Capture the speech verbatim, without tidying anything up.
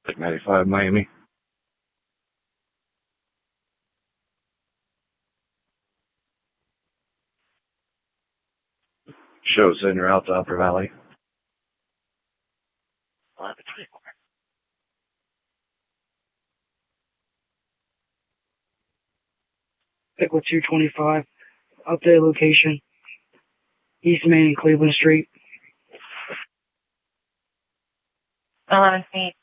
Like ninety-five, Miami. Shows in route to Upper Valley. Pickle two twenty-five. Update location. East Main and Cleveland Street. eleven feet.